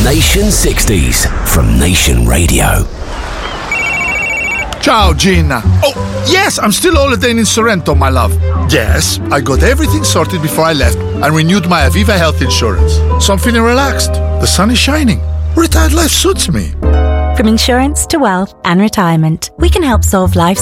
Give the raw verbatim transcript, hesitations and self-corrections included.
Nation sixties from Nation Radio. Ciao, Gina. Oh, yes, I'm still holidaying in Sorrento, my love. Yes, I got everything sorted before I left and renewed my Aviva health insurance. So I'm feeling relaxed. The sun is shining. Retired life suits me. From insurance to wealth and retirement, we can help solve life's